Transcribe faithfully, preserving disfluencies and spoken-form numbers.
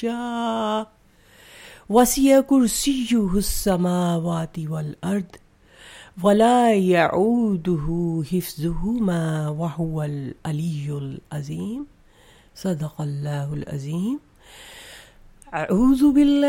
वसिअ कुर्सियुहु अस्समावाति वल अर्द वला यऊदुहु हिफ्जुहुमा वहुवल अलियुल अज़ीम। सदक़ल्लाहुल अज़ीम। अऊज़ु बिल्लाहि